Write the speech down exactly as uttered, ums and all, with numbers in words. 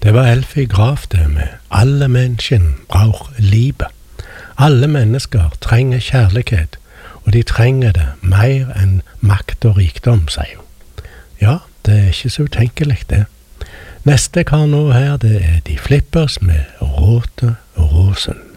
Det var Elfie Graf det med «Alle mennesken brauch liebe». Alle mennesker trenger kjærlighet, og de trenger det mer enn makt og rikdom, sier hun. Ja, det er ikke så utenkelig det. Neste jeg har nå her, det er De Flippers med Råte og Rosen.